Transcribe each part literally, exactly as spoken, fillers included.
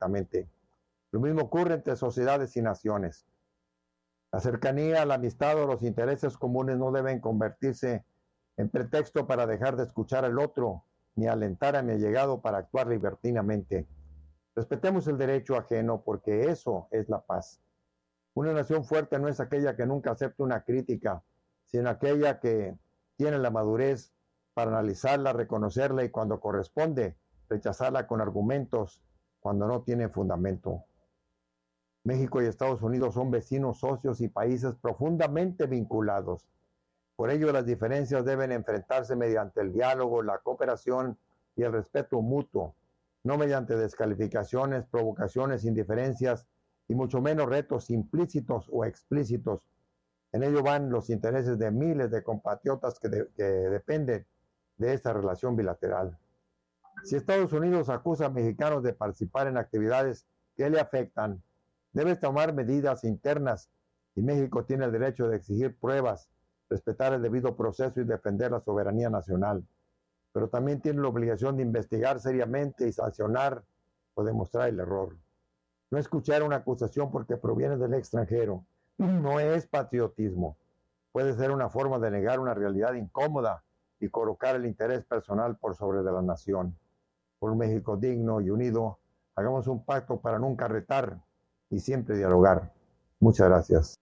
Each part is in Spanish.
directamente. Lo mismo ocurre entre sociedades y naciones. La cercanía, la amistad o los intereses comunes no deben convertirse en pretexto para dejar de escuchar al otro, ni alentar a mi allegado para actuar libertinamente. Respetemos el derecho ajeno, porque eso es la paz. Una nación fuerte no es aquella que nunca acepta una crítica, sino aquella que tiene la madurez para analizarla, reconocerla y cuando corresponde, rechazarla con argumentos cuando no tiene fundamento. México y Estados Unidos son vecinos, socios y países profundamente vinculados. Por ello, las diferencias deben enfrentarse mediante el diálogo, la cooperación y el respeto mutuo, no mediante descalificaciones, provocaciones, indiferencias y mucho menos retos implícitos o explícitos. En ello van los intereses de miles de compatriotas que, de, que dependen de esta relación bilateral. Si Estados Unidos acusa a mexicanos de participar en actividades que le afectan, debe tomar medidas internas y México tiene el derecho de exigir pruebas, respetar el debido proceso y defender la soberanía nacional. Pero también tiene la obligación de investigar seriamente y sancionar o demostrar el error. No escuchar una acusación porque proviene del extranjero no es patriotismo. Puede ser una forma de negar una realidad incómoda y colocar el interés personal por sobre de la nación. Por un México digno y unido, hagamos un pacto para nunca retar y siempre dialogar. Muchas gracias.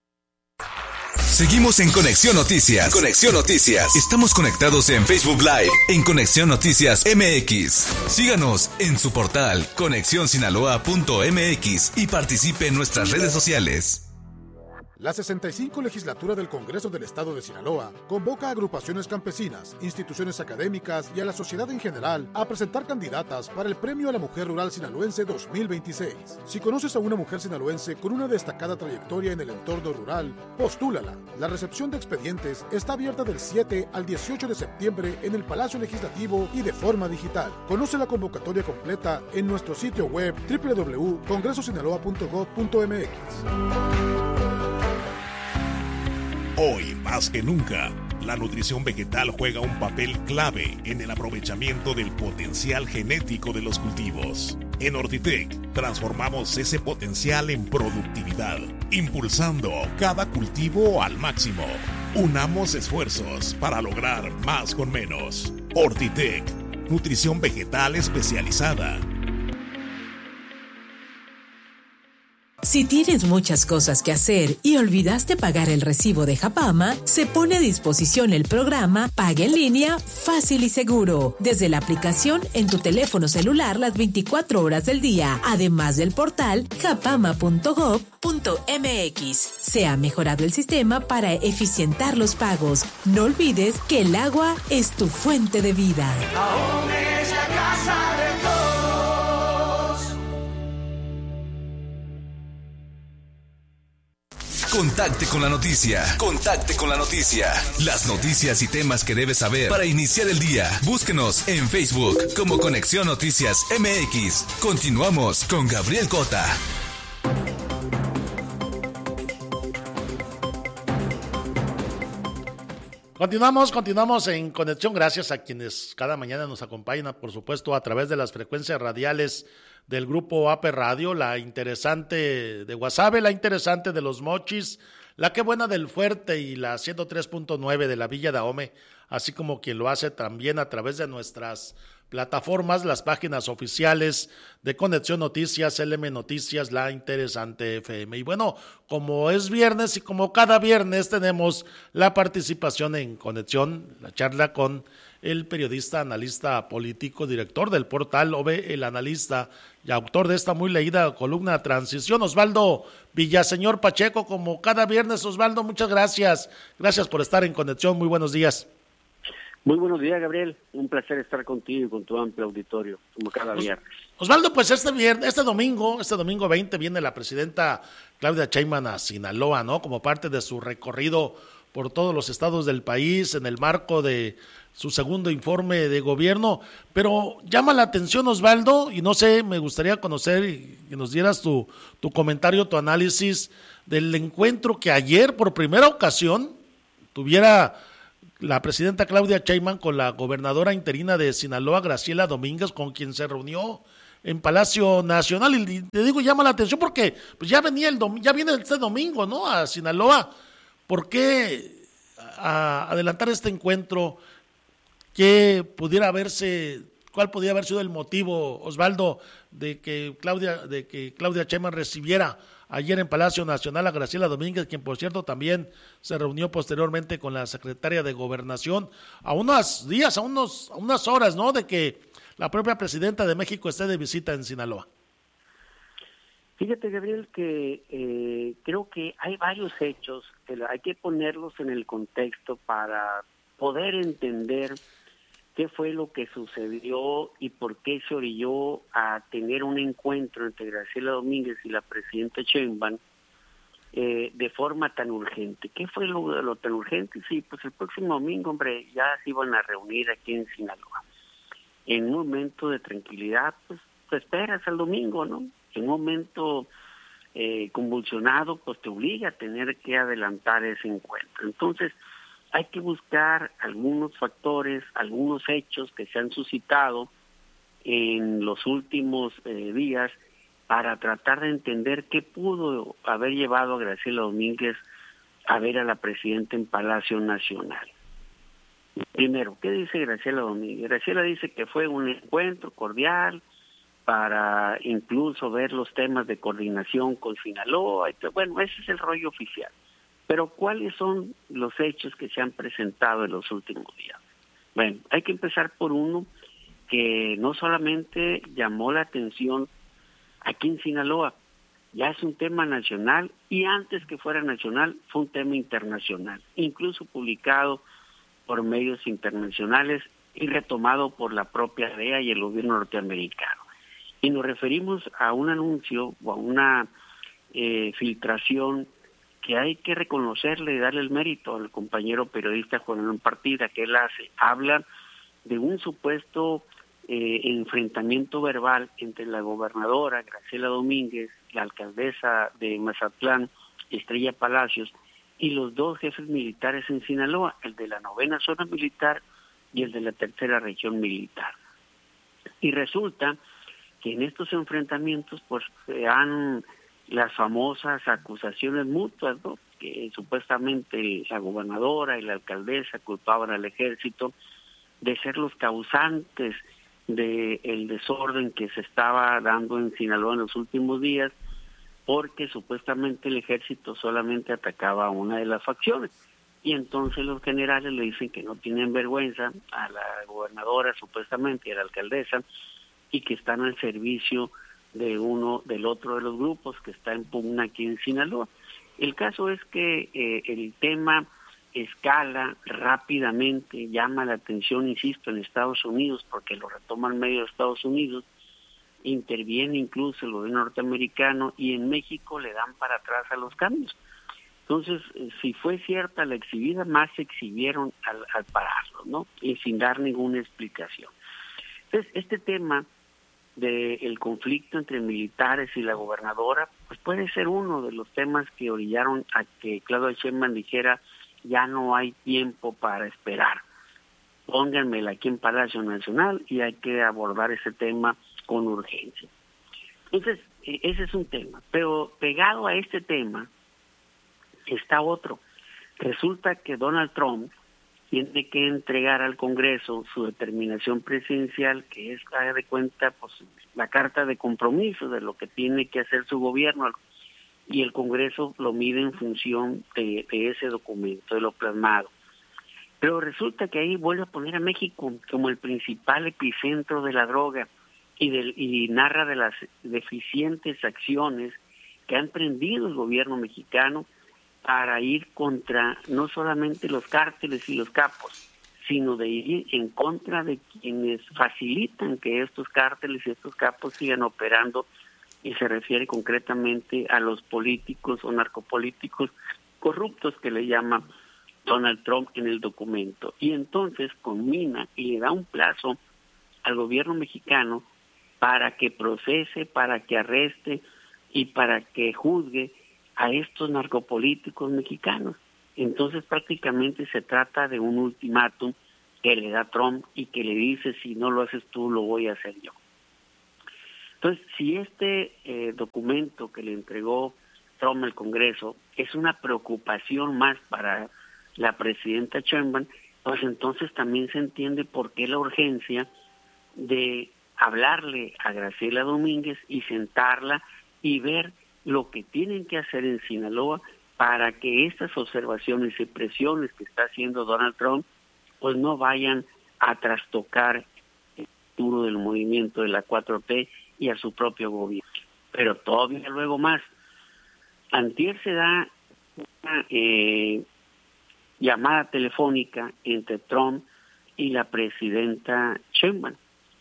Seguimos en Conexión Noticias. Conexión Noticias. Estamos conectados en Facebook Live, en Conexión Noticias M X. Síganos en su portal conexión sinaloa punto m x y participe en nuestras redes sociales. La sesenta y cinco legislatura del Congreso del Estado de Sinaloa convoca a agrupaciones campesinas, instituciones académicas y a la sociedad en general a presentar candidatas para el Premio a la Mujer Rural Sinaloense dos mil veintiséis. Si conoces a una mujer sinaloense con una destacada trayectoria en el entorno rural, postúlala. La recepción de expedientes está abierta del siete al dieciocho de septiembre en el Palacio Legislativo y de forma digital. Conoce la convocatoria completa en nuestro sitio web doble u doble u doble u punto congreso sinaloa punto gov punto m x. Hoy, más que nunca, la nutrición vegetal juega un papel clave en el aprovechamiento del potencial genético de los cultivos. En Ortitec, transformamos ese potencial en productividad, impulsando cada cultivo al máximo. Unamos esfuerzos para lograr más con menos. Ortitec, nutrición vegetal especializada. Si tienes muchas cosas que hacer y olvidaste pagar el recibo de Japama, se pone a disposición el programa Paga en Línea Fácil y Seguro, desde la aplicación en tu teléfono celular las veinticuatro horas del día, además del portal japama punto gov punto m x. Se ha mejorado el sistema para eficientar los pagos. No olvides que el agua es tu fuente de vida. Aún es la casa de todos. Contacte con la noticia. Contacte con la noticia. Las noticias y temas que debes saber para iniciar el día. Búsquenos en Facebook como Conexión Noticias M X. Continuamos con Gabriel Cota. Continuamos, continuamos en conexión. Gracias a quienes cada mañana nos acompañan, por supuesto, a través de las frecuencias radiales del grupo A P Radio, la interesante de Guasave, la interesante de Los Mochis, la que buena del Fuerte y la ciento tres punto nueve de la Villa Dahome, así como quien lo hace también a través de nuestras plataformas, las páginas oficiales de Conexión Noticias, L M Noticias, La Interesante F M. Y bueno, como es viernes y como cada viernes tenemos la participación en Conexión, la charla con el periodista, analista político, director del portal O V, El Analista, y autor de esta muy leída columna Transición, Osvaldo Villaseñor Pacheco. Como cada viernes, Osvaldo, muchas gracias. Gracias por estar en Conexión. Muy buenos días. Muy buenos días, Gabriel. Un placer estar contigo y con tu amplio auditorio, como cada Os, viernes. Osvaldo, pues este viernes, este domingo, este domingo veinte viene la presidenta Claudia Sheinbaum a Sinaloa, ¿no? Como parte de su recorrido por todos los estados del país en el marco de su segundo informe de gobierno, pero llama la atención, Osvaldo, y no sé, me gustaría conocer y que nos dieras tu, tu comentario, tu análisis del encuentro que ayer por primera ocasión tuviera la presidenta Claudia Sheinbaum con la gobernadora interina de Sinaloa, Graciela Domínguez, con quien se reunió en Palacio Nacional, y te digo, llama la atención porque pues ya venía el dom- ya viene este domingo, ¿no? A Sinaloa. ¿Por qué a adelantar este encuentro? ¿Qué pudiera haberse, cuál podría haber sido el motivo, Osvaldo, de que Claudia, de que Claudia Sheinbaum recibiera ayer en Palacio Nacional a Graciela Domínguez, quien por cierto también se reunió posteriormente con la secretaria de Gobernación, a unos días, a unos, a unas horas, ¿no?, de que la propia presidenta de México esté de visita en Sinaloa? Fíjate, Gabriel, que eh, creo que hay varios hechos que hay que ponerlos en el contexto para poder entender qué fue lo que sucedió y por qué se orilló a tener un encuentro entre Graciela Domínguez y la presidenta Sheinbaum eh, de forma tan urgente. ¿Qué fue lo, lo tan urgente? Sí, pues el próximo domingo, hombre, ya se iban a reunir aquí en Sinaloa. En un momento de tranquilidad, pues te esperas al domingo, ¿no? En un momento eh, convulsionado, pues te obliga a tener que adelantar ese encuentro. Entonces, hay que buscar algunos factores, algunos hechos que se han suscitado en los últimos eh, días para tratar de entender qué pudo haber llevado a Graciela Domínguez a ver a la presidenta en Palacio Nacional. Primero, ¿qué dice Graciela Domínguez? Graciela dice que fue un encuentro cordial para incluso ver los temas de coordinación con Sinaloa. Bueno, ese es el rollo oficial. Pero ¿cuáles son los hechos que se han presentado en los últimos días? Bueno, hay que empezar por uno que no solamente llamó la atención aquí en Sinaloa, ya es un tema nacional, y antes que fuera nacional fue un tema internacional, incluso publicado por medios internacionales y retomado por la propia D E A y el gobierno norteamericano. Y nos referimos a un anuncio o a una eh, filtración que hay que reconocerle y darle el mérito al compañero periodista Juan Manuel Partida, que él hace. Habla de un supuesto eh, enfrentamiento verbal entre la gobernadora Graciela Domínguez, la alcaldesa de Mazatlán, Estrella Palacios, y los dos jefes militares en Sinaloa, el de la novena zona militar y el de la tercera región militar. Y resulta que en estos enfrentamientos pues se han las famosas acusaciones mutuas, ¿no?, que supuestamente la gobernadora y la alcaldesa culpaban al ejército de ser los causantes del desorden que se estaba dando en Sinaloa en los últimos días, porque supuestamente el ejército solamente atacaba a una de las facciones. Y entonces los generales le dicen que no tienen vergüenza a la gobernadora supuestamente y a la alcaldesa, y que están al servicio de uno del otro de los grupos que está en pugna aquí en Sinaloa. El caso es que eh, el tema escala rápidamente, llama la atención, insisto, en Estados Unidos, porque lo retoma en medio de Estados Unidos, interviene incluso el gobierno norteamericano, y en México le dan para atrás a los cambios. Entonces, eh, si fue cierta la exhibida, más se exhibieron al, al pararlo, ¿no?, y sin dar ninguna explicación. Entonces, este tema del conflicto entre militares y la gobernadora, pues puede ser uno de los temas que orillaron a que Claudia Sheinbaum dijera: ya no hay tiempo para esperar, pónganmela aquí en Palacio Nacional y hay que abordar ese tema con urgencia. Entonces, ese es un tema, pero pegado a este tema está otro. Resulta que Donald Trump tiene que entregar al Congreso su determinación presidencial, que es, haga de cuenta, pues la carta de compromiso de lo que tiene que hacer su gobierno, y el Congreso lo mide en función de, de ese documento, de lo plasmado. Pero resulta que ahí vuelve a poner a México como el principal epicentro de la droga, y, del, y narra de las deficientes acciones que ha emprendido el gobierno mexicano para ir contra no solamente los cárteles y los capos, sino de ir en contra de quienes facilitan que estos cárteles y estos capos sigan operando, y se refiere concretamente a los políticos o narcopolíticos corruptos que le llama Donald Trump en el documento. Y entonces combina y le da un plazo al gobierno mexicano para que procese, para que arreste y para que juzgue a estos narcopolíticos mexicanos. Entonces prácticamente se trata de un ultimátum que le da Trump y que le dice: si no lo haces tú, lo voy a hacer yo. Entonces, si este eh, documento que le entregó Trump al Congreso es una preocupación más para la presidenta Sheinbaum, pues entonces también se entiende por qué la urgencia de hablarle a Graciela Domínguez y sentarla y ver lo que tienen que hacer en Sinaloa para que estas observaciones y presiones que está haciendo Donald Trump pues no vayan a trastocar el futuro del movimiento de la cuatro T y a su propio gobierno. Pero todavía luego más. Antier se da una eh, llamada telefónica entre Trump y la presidenta Sheinbaum.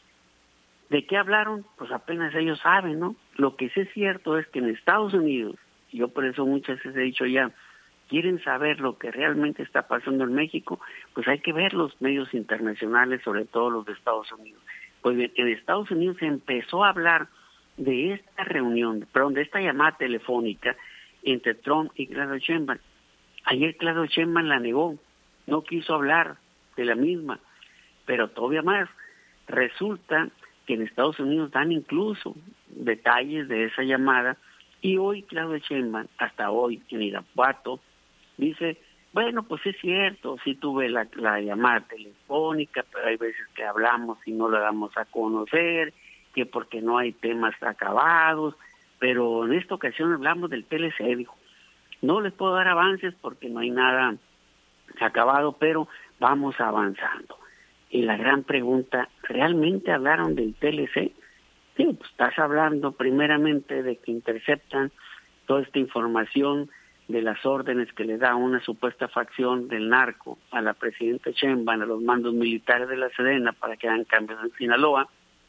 ¿De qué hablaron? Pues apenas ellos saben, ¿no? Lo que sí es cierto es que en Estados Unidos, yo por eso muchas veces he dicho ya, quieren saber lo que realmente está pasando en México, pues hay que ver los medios internacionales, sobre todo los de Estados Unidos. Pues bien, en Estados Unidos se empezó a hablar de esta reunión, perdón, de esta llamada telefónica entre Trump y Claudia Sheinbaum. Ayer Claudia Sheinbaum la negó, no quiso hablar de la misma, pero todavía más, resulta que en Estados Unidos dan incluso detalles de esa llamada, y hoy Claudia Sheinbaum, hasta hoy en Irapuato, dice, bueno, pues es cierto, sí tuve la, la llamada telefónica, pero hay veces que hablamos y no la damos a conocer, que porque no hay temas acabados, pero en esta ocasión hablamos del T L C, dijo, no les puedo dar avances porque no hay nada acabado, pero vamos avanzando. Y la gran pregunta, ¿realmente hablaron del T L C? Sí, pues estás hablando primeramente de que interceptan toda esta información de las órdenes que le da una supuesta facción del narco a la presidenta Sheinbaum, a los mandos militares de la Sedena para que hagan cambios en Sinaloa,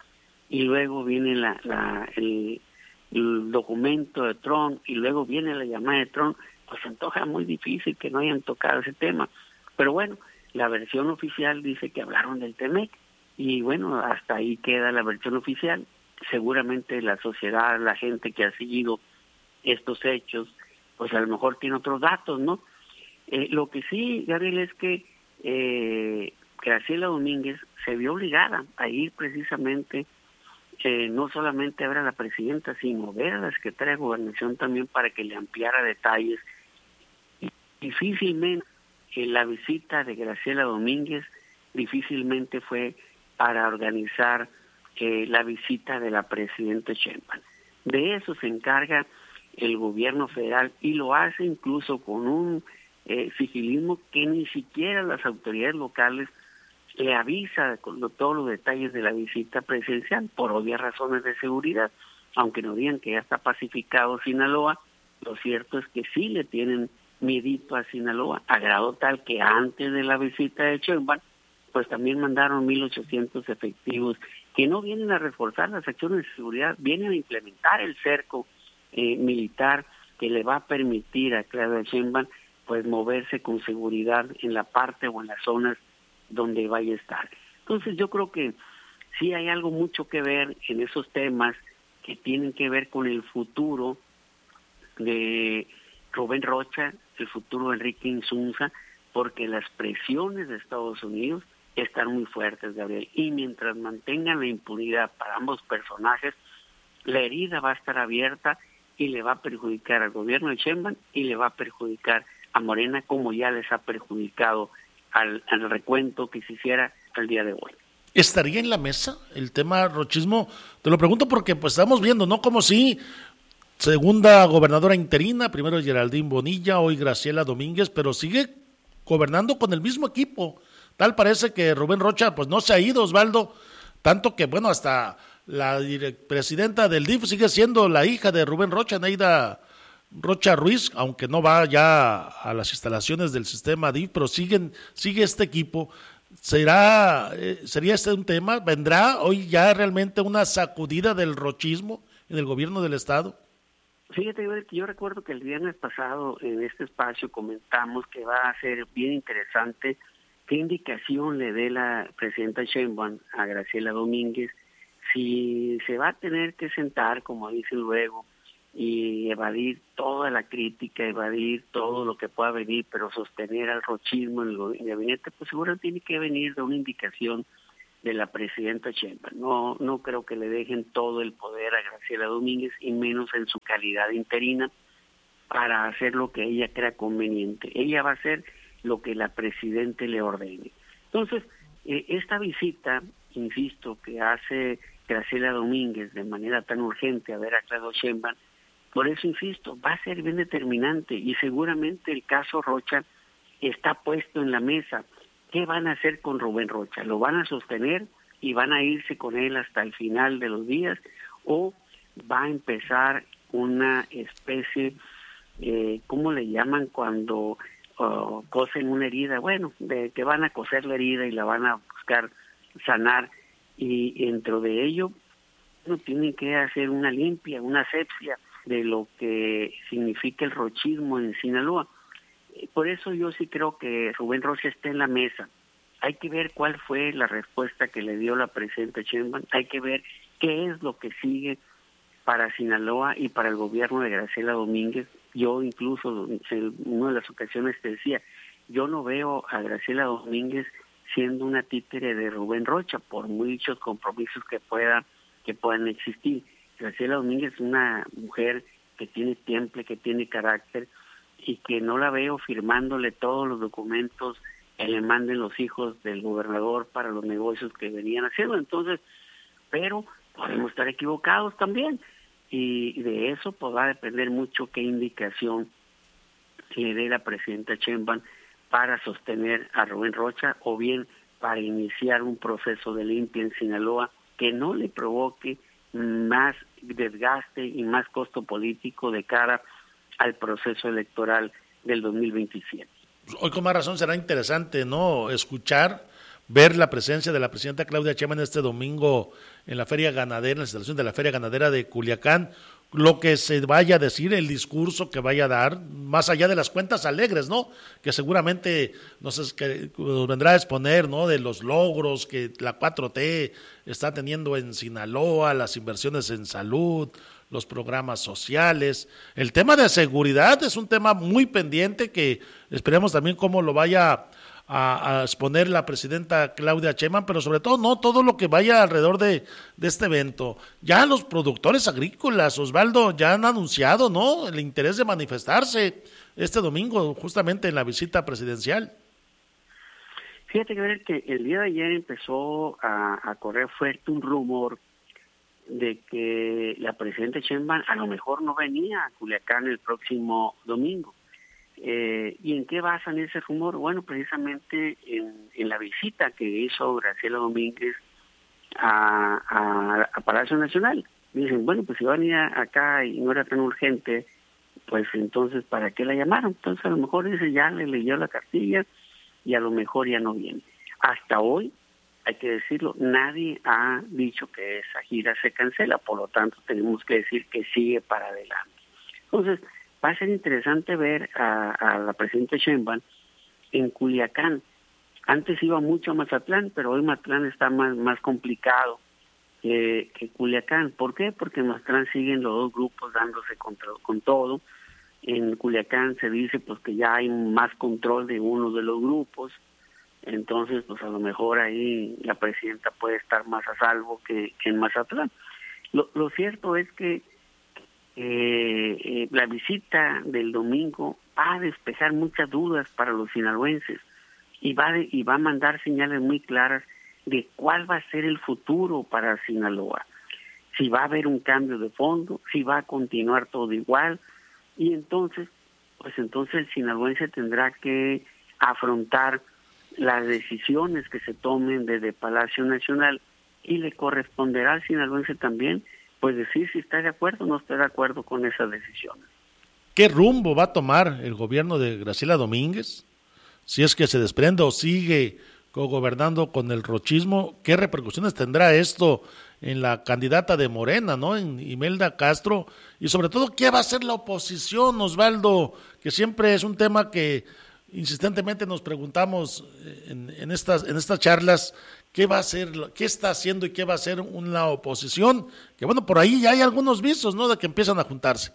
y luego viene la, la, el, el documento de Trump, y luego viene la llamada de Trump, pues se antoja muy difícil que no hayan tocado ese tema. Pero bueno, la versión oficial dice que hablaron del T M E C, y bueno, hasta ahí queda la versión oficial. Seguramente la sociedad, la gente que ha seguido estos hechos, pues a lo mejor tiene otros datos, ¿no? Eh, lo que sí, Gabriel, es que eh, Graciela Domínguez se vio obligada a ir precisamente, eh, no solamente a ver a la presidenta, sino ver a la secretaria de Gobernación también para que le ampliara detalles. Y difícilmente eh, la visita de Graciela Domínguez difícilmente fue para organizar eh, la visita de la presidenta Sheinbaum. De eso se encarga el gobierno federal y lo hace incluso con un eh, sigilismo que ni siquiera las autoridades locales le avisa con lo, todos los detalles de la visita presidencial por obvias razones de seguridad. Aunque no digan que ya está pacificado Sinaloa, lo cierto es que sí le tienen miedito a Sinaloa, a grado tal que antes de la visita de Sheinbaum pues también mandaron mil ochocientos efectivos que no vienen a reforzar las acciones de seguridad, vienen a implementar el cerco eh, militar que le va a permitir a Claudia Sheinbaum pues moverse con seguridad en la parte o en las zonas donde vaya a estar. Entonces yo creo que sí hay algo mucho que ver en esos temas que tienen que ver con el futuro de Rubén Rocha, el futuro de Enrique Insunza, porque las presiones de Estados Unidos están muy fuertes, Gabriel, y mientras mantengan la impunidad para ambos personajes, la herida va a estar abierta y le va a perjudicar al gobierno de Sheinbaum y le va a perjudicar a Morena, como ya les ha perjudicado al, al recuento que se hiciera al día de hoy. ¿Estaría en la mesa el tema rochismo? Te lo pregunto porque pues estamos viendo, ¿no? Como si segunda gobernadora interina, primero Geraldine Bonilla, hoy Graciela Domínguez, pero sigue gobernando con el mismo equipo. Tal parece que Rubén Rocha pues no se ha ido, Osvaldo, tanto que bueno, hasta la presidenta del D I F sigue siendo la hija de Rubén Rocha, Neida Rocha Ruiz, aunque no va ya a las instalaciones del sistema D I F, pero siguen, sigue este equipo. ¿Será, eh, ¿Sería este un tema? ¿Vendrá hoy ya realmente una sacudida del rochismo en el gobierno del estado? Fíjate, yo recuerdo que el viernes pasado en este espacio comentamos que va a ser bien interesante qué indicación le dé la presidenta Sheinbaum a Graciela Domínguez, si se va a tener que sentar, como dice luego, y evadir toda la crítica, evadir todo lo que pueda venir, pero sostener al rochismo en el gabinete, pues seguro tiene que venir de una indicación de la presidenta Sheinbaum. No, no creo que le dejen todo el poder a Graciela Domínguez, y menos en su calidad interina, para hacer lo que ella crea conveniente. Ella va a hacer lo que la presidenta le ordene. Entonces, eh, esta visita, insisto, que hace Graciela Domínguez de manera tan urgente a ver a Claudia Sheinbaum, por eso insisto, va a ser bien determinante, y seguramente el caso Rocha está puesto en la mesa. ¿Qué van a hacer con Rubén Rocha? ¿Lo van a sostener y van a irse con él hasta el final de los días, o va a empezar una especie, eh, ¿cómo le llaman cuando uh, cosen una herida? Bueno, de que van a coser la herida y la van a buscar sanar, y dentro de ello no tienen que hacer una limpia, una asepsia de lo que significa el rochismo en Sinaloa. Por eso yo sí creo que Rubén Rocha está en la mesa. Hay que ver cuál fue la respuesta que le dio la presidenta Sheinbaum, hay que ver qué es lo que sigue para Sinaloa y para el gobierno de Graciela Domínguez. Yo incluso en una de las ocasiones te decía, yo no veo a Graciela Domínguez siendo una títere de Rubén Rocha, por muchos compromisos que pueda que puedan existir. Graciela Domínguez es una mujer que tiene temple, que tiene carácter, y que no la veo firmándole todos los documentos que le manden los hijos del gobernador para los negocios que venían haciendo. Entonces, pero podemos estar equivocados también, y de eso pues va a depender mucho qué indicación le dé la presidenta Sheinbaum para sostener a Rubén Rocha, o bien para iniciar un proceso de limpia en Sinaloa que no le provoque más desgaste y más costo político de cara al proceso electoral del dos mil veintisiete. Hoy con más razón será interesante, ¿no?, escuchar, ver la presencia de la presidenta Claudia Sheinbaum este domingo en la Feria Ganadera, en la instalación de la Feria Ganadera de Culiacán, lo que se vaya a decir, el discurso que vaya a dar, más allá de las cuentas alegres, ¿no?, que seguramente nos, que nos vendrá a exponer, ¿no?, de los logros que la cuatro T está teniendo en Sinaloa, las inversiones en salud, los programas sociales. El tema de seguridad es un tema muy pendiente que esperemos también cómo lo vaya a, a exponer la presidenta Claudia Sheinbaum, pero sobre todo no todo lo que vaya alrededor de, de este evento. Ya los productores agrícolas, Osvaldo, ya han anunciado, ¿no?, el interés de manifestarse este domingo justamente en la visita presidencial. Fíjate que ver que el día de ayer empezó a, a correr fuerte un rumor de que la presidenta Sheinbaum a lo mejor no venía a Culiacán el próximo domingo. Eh, ¿Y en qué basan ese rumor? Bueno, precisamente en, en la visita que hizo Graciela Domínguez a, a, a Palacio Nacional. Dicen, bueno, pues si va a venir acá y no era tan urgente, pues entonces, ¿para qué la llamaron? Entonces a lo mejor dice, ya le leyó la cartilla y a lo mejor ya no viene. Hasta hoy, hay que decirlo, nadie ha dicho que esa gira se cancela, por lo tanto tenemos que decir que sigue para adelante. Entonces, va a ser interesante ver a, a la presidenta Sheinbaum en Culiacán. Antes iba mucho a Mazatlán, pero hoy Mazatlán está más, más complicado que, que Culiacán. ¿Por qué? Porque en Mazatlán siguen los dos grupos dándose contra, con todo. En Culiacán se dice pues que ya hay más control de uno de los grupos. Entonces, pues a lo mejor ahí la presidenta puede estar más a salvo que, que en Mazatlán. Lo, lo cierto es que eh, eh, la visita del domingo va a despejar muchas dudas para los sinaloenses y va, de, y va a mandar señales muy claras de cuál va a ser el futuro para Sinaloa. Si va a haber un cambio de fondo, si va a continuar todo igual, y entonces, pues entonces el sinaloense tendrá que afrontar las decisiones que se tomen desde Palacio Nacional, y le corresponderá al sinaloense también pues decir si está de acuerdo o no está de acuerdo con esas decisiones. ¿Qué rumbo va a tomar el gobierno de Graciela Domínguez? Si es que se desprende o sigue gobernando con el rochismo, ¿qué repercusiones tendrá esto en la candidata de Morena, ¿no?, en Imelda Castro? Y sobre todo, ¿qué va a hacer la oposición, Osvaldo? Que siempre es un tema que insistentemente nos preguntamos en, en estas en estas charlas, ¿qué va a hacer, qué está haciendo y qué va a hacer una oposición? Que bueno, por ahí ya hay algunos visos, ¿no?, de que empiezan a juntarse.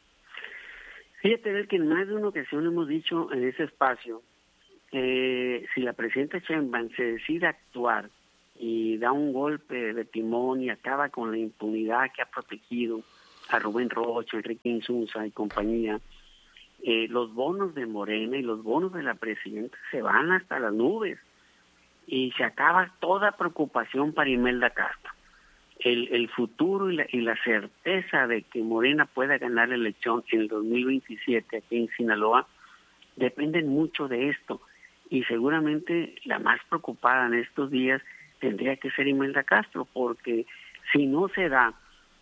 Fíjate ver que en más de una ocasión hemos dicho en ese espacio, eh, si la presidenta Sheinbaum se decide actuar y da un golpe de timón y acaba con la impunidad que ha protegido a Rubén Rocha, Enrique Insunza y compañía, eh, los bonos de Morena y los bonos de la presidenta se van hasta las nubes y se acaba toda preocupación para Imelda Castro. El, el futuro y la, y la certeza de que Morena pueda ganar la elección en el dos mil veintisiete aquí en Sinaloa dependen mucho de esto, y seguramente la más preocupada en estos días tendría que ser Imelda Castro, porque si no se da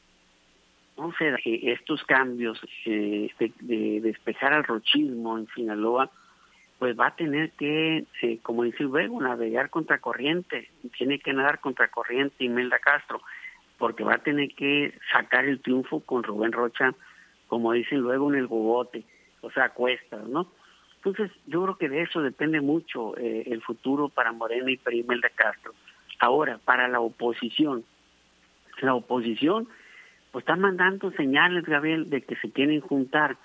no se da estos cambios eh, de, de despejar al rochismo en Sinaloa, pues va a tener que, eh, como dice luego, navegar contracorriente, tiene que nadar contracorriente Imelda Castro, porque va a tener que sacar el triunfo con Rubén Rocha, como dicen luego, en el gogote, o sea, a cuestas, ¿no? Entonces, yo creo que de eso depende mucho eh, el futuro para Morena y para Imelda Castro. Ahora, para la oposición, la oposición pues está mandando señales, Gabriel, de que se quieren juntar,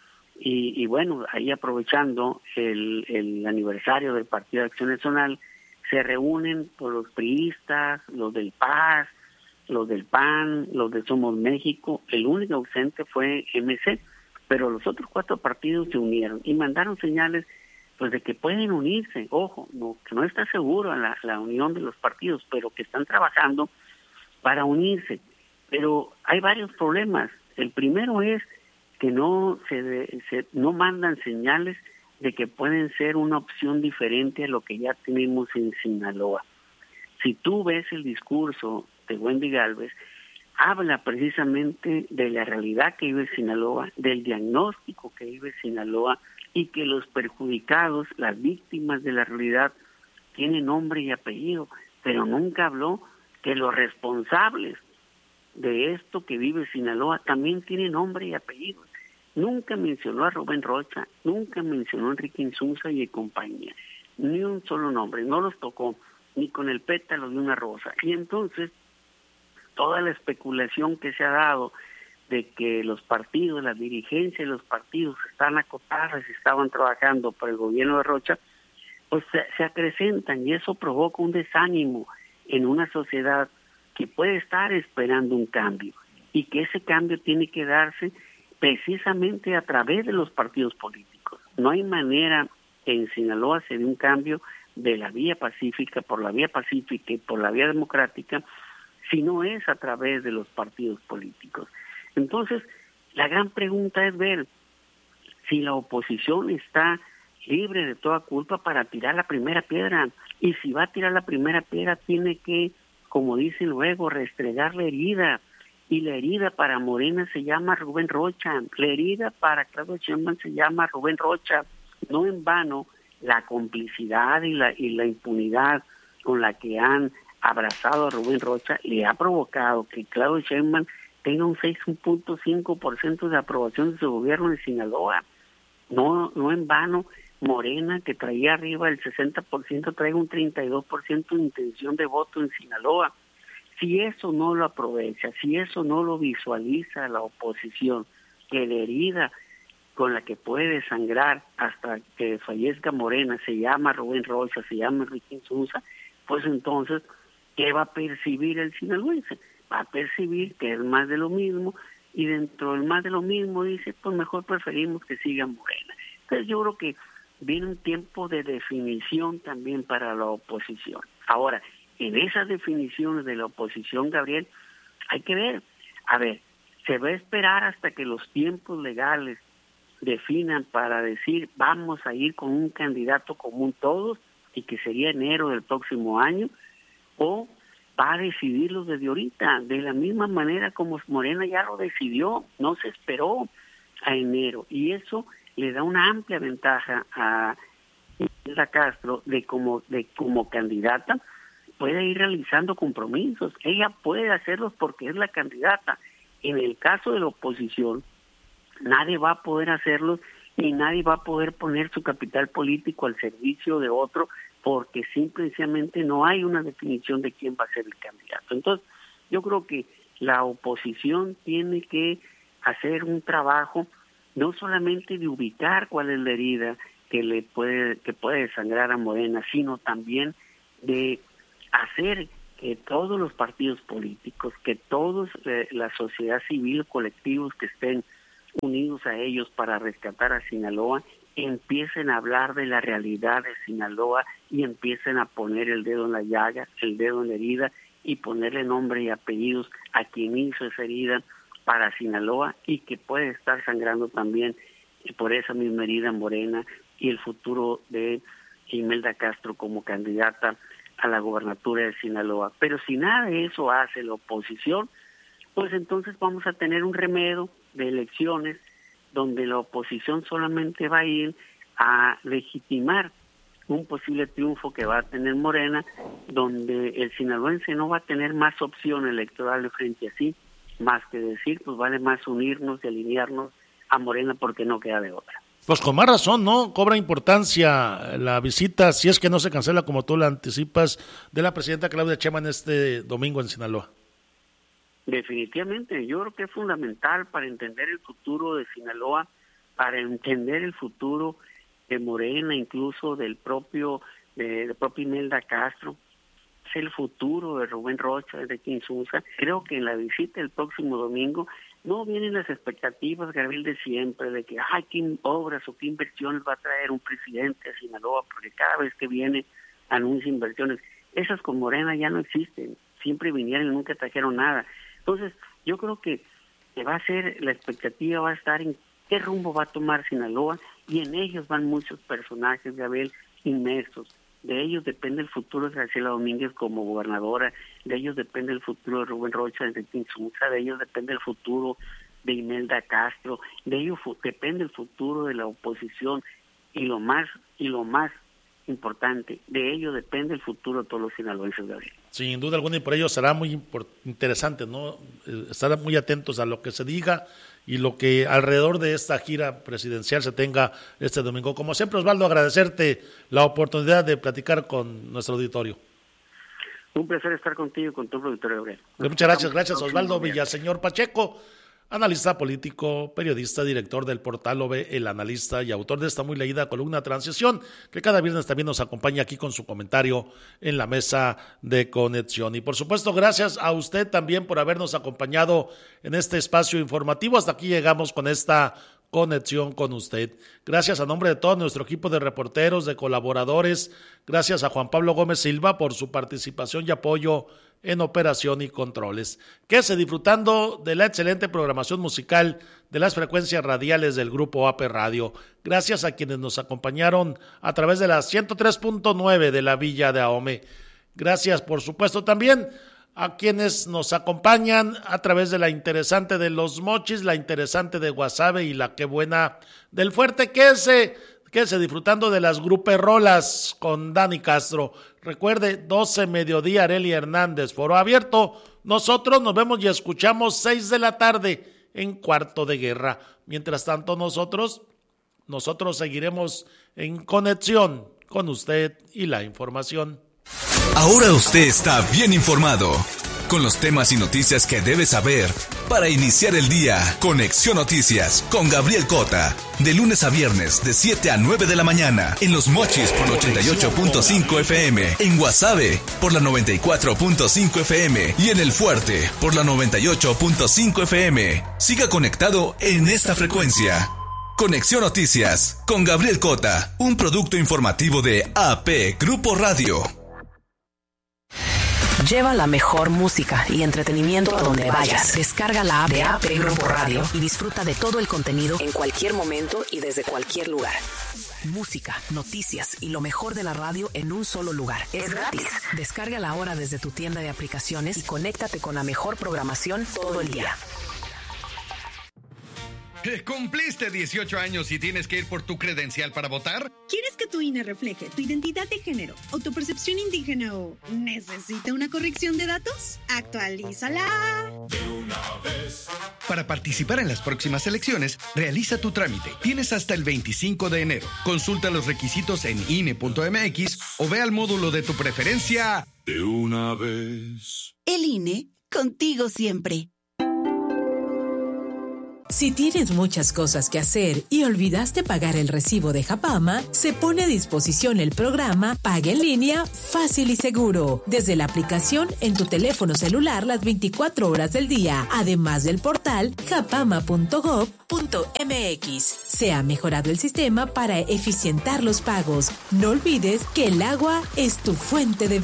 y, y bueno, ahí aprovechando el, el aniversario del Partido de Acción Nacional, se reúnen por los priistas, los del P A S, los del P A N, los de Somos México. El único ausente fue M C, pero los otros cuatro partidos se unieron y mandaron señales pues de que pueden unirse. Ojo, no, que no está seguro la, la unión de los partidos, pero que están trabajando para unirse. Pero hay varios problemas. El primero es que no se, de, se no mandan señales de que pueden ser una opción diferente a lo que ya tenemos en Sinaloa. Si tú ves el discurso de Wendy Gálvez, habla precisamente de la realidad que vive Sinaloa, del diagnóstico que vive Sinaloa, y que los perjudicados, las víctimas de la realidad, tienen nombre y apellido, pero nunca habló que los responsables de esto que vive Sinaloa también tienen nombre y apellido. Nunca mencionó a Rubén Rocha, nunca mencionó a Enrique Insunza y compañía, ni un solo nombre, no los tocó ni con el pétalo de una rosa. Y entonces toda la especulación que se ha dado de que los partidos, la dirigencia de los partidos están acotadas y estaban trabajando para el gobierno de Rocha, pues se, se acrecentan, y eso provoca un desánimo en una sociedad que puede estar esperando un cambio, y que ese cambio tiene que darse precisamente a través de los partidos políticos. No hay manera que en Sinaloa se dé un cambio de la vía pacífica, por la vía pacífica y por la vía democrática, si no es a través de los partidos políticos. Entonces, la gran pregunta es ver si la oposición está libre de toda culpa para tirar la primera piedra, y si va a tirar la primera piedra tiene que, como dicen luego, restregar la herida, y la herida para Morena se llama Rubén Rocha, la herida para Claudia Sheinbaum se llama Rubén Rocha. No en vano la complicidad y la, y la impunidad con la que han abrazado a Rubén Rocha le ha provocado que Claudia Sheinbaum tenga un seis punto cinco por ciento de aprobación de su gobierno en Sinaloa. No, no en vano Morena, que traía arriba el sesenta por ciento, trae un treinta y dos por ciento de intención de voto en Sinaloa. Si eso no lo aprovecha, si eso no lo visualiza la oposición, que la herida con la que puede sangrar hasta que fallezca Morena se llama Rubén Rocha, se llama Enrique Insunza, pues entonces, ¿qué va a percibir el sinaloense? Va a percibir que es más de lo mismo, y dentro del más de lo mismo dice, pues mejor preferimos que siga Morena. Entonces yo creo que viene un tiempo de definición también para la oposición. Ahora, en esas definiciones de la oposición, Gabriel, hay que ver, a ver, se va a esperar hasta que los tiempos legales definan para decir vamos a ir con un candidato común todos, y que sería enero del próximo año, o va a decidirlo desde ahorita, de la misma manera como Morena ya lo decidió, no se esperó a enero, y eso le da una amplia ventaja a Imelda Castro de como, de como candidata, puede ir realizando compromisos, ella puede hacerlos porque es la candidata. En el caso de la oposición, nadie va a poder hacerlos, y nadie va a poder poner su capital político al servicio de otro, porque simplemente no hay una definición de quién va a ser el candidato. Entonces, yo creo que la oposición tiene que hacer un trabajo no solamente de ubicar cuál es la herida que le puede que puede sangrar a Morena, sino también de hacer que todos los partidos políticos, que todos eh, la sociedad civil, colectivos que estén unidos a ellos para rescatar a Sinaloa, empiecen a hablar de la realidad de Sinaloa y empiecen a poner el dedo en la llaga, el dedo en la herida y ponerle nombre y apellidos a quien hizo esa herida para Sinaloa y que puede estar sangrando también por esa misma herida Morena y el futuro de Imelda Castro como candidata a la gobernatura de Sinaloa. Pero si nada de eso hace la oposición, pues entonces vamos a tener un remedio de elecciones donde la oposición solamente va a ir a legitimar un posible triunfo que va a tener Morena, donde el sinaloense no va a tener más opción electoral frente a sí, más que decir, pues vale más unirnos y alinearnos a Morena porque no queda de otra. Pues con más razón, ¿no? Cobra importancia la visita, si es que no se cancela como tú la anticipas, de la presidenta Claudia Sheinbaum este domingo en Sinaloa. Definitivamente, yo creo que es fundamental para entender el futuro de Sinaloa, para entender el futuro de Morena, incluso del propio, de, de propia Imelda Castro, es el futuro de Rubén Rocha, de Quinsunza. Creo que en la visita el próximo domingo no vienen las expectativas, Gabriel, de siempre, de que, ay, qué obras o qué inversiones va a traer un presidente a Sinaloa, porque cada vez que viene anuncia inversiones. Esas con Morena ya no existen, siempre vinieron y nunca trajeron nada. Entonces, yo creo que, que va a ser, la expectativa va a estar en qué rumbo va a tomar Sinaloa, y en ellos van muchos personajes, Gabriel, inmersos. De ellos depende el futuro de Graciela Domínguez como gobernadora, de ellos depende el futuro de Rubén Rocha de Quinsunza, de ellos depende el futuro de Imelda Castro, de ellos fu- depende el futuro de la oposición, y lo más y lo más importante, de ello depende el futuro de todos los sinaloenses, Gabriel. Sin duda alguna, y por ello será muy import- interesante, ¿no? Eh, estar muy atentos a lo que se diga y lo que alrededor de esta gira presidencial se tenga este domingo. Como siempre, Osvaldo, agradecerte la oportunidad de platicar con nuestro auditorio. Un placer estar contigo y con tu auditorio, Gabriel. Pues muchas gracias, gracias Osvaldo Villaseñor Pacheco, analista político, periodista, director del portal O V, El Analista y autor de esta muy leída columna Transición, que cada viernes también nos acompaña aquí con su comentario en la mesa de conexión. Y por supuesto, gracias a usted también por habernos acompañado en este espacio informativo. Hasta aquí llegamos con esta conexión con usted. Gracias a nombre de todo nuestro equipo de reporteros, de colaboradores, gracias a Juan Pablo Gómez Silva por su participación y apoyo en operación y controles. Quédese disfrutando de la excelente programación musical de las frecuencias radiales del Grupo A P Radio. Gracias a quienes nos acompañaron a través de la ciento tres punto nueve de la Villa de Ahome. Gracias, por supuesto, también a quienes nos acompañan a través de la interesante de Los Mochis, la interesante de Guasave y la Qué Buena del Fuerte. Quédese, quédese disfrutando de las gruperrolas con Dani Castro. Recuerde, doce mediodía, Arely Hernández, foro abierto. Nosotros nos vemos y escuchamos seis de la tarde en Cuarto de Guerra. Mientras tanto, nosotros, nosotros seguiremos en conexión con usted y la información. Ahora usted está bien informado con los temas y noticias que debe saber para iniciar el día. Conexión Noticias con Gabriel Cota, de lunes a viernes de siete a nueve de la mañana en Los Mochis por la ochenta y ocho punto cinco F M, en Guasave por la noventa y cuatro punto cinco F M y en El Fuerte por la noventa y ocho punto cinco F M. Siga conectado en esta frecuencia. Conexión Noticias con Gabriel Cota, un producto informativo de A P Grupo Radio. Lleva la mejor música y entretenimiento a donde vayas. Descarga la app de A P Grupo Radio y disfruta de todo el contenido en cualquier momento y desde cualquier lugar. Música, noticias y lo mejor de la radio en un solo lugar. Es gratis. Descárgala ahora desde tu tienda de aplicaciones y conéctate con la mejor programación todo el día. ¿Cumpliste dieciocho años y tienes que ir por tu credencial para votar? ¿Quieres que tu I N E refleje tu identidad de género, autopercepción indígena o necesita una corrección de datos? ¡Actualízala! De una vez. Para participar en las próximas elecciones, realiza tu trámite. Tienes hasta el veinticinco de enero. Consulta los requisitos en I N E punto M X o ve al módulo de tu preferencia. De una vez. El I N E, contigo siempre. Si tienes muchas cosas que hacer y olvidaste pagar el recibo de Japama, se pone a disposición el programa Paga en Línea Fácil y Seguro, desde la aplicación en tu teléfono celular las veinticuatro horas del día, además del portal japama punto gob punto mx. Se ha mejorado el sistema para eficientar los pagos. No olvides que el agua es tu fuente de vida.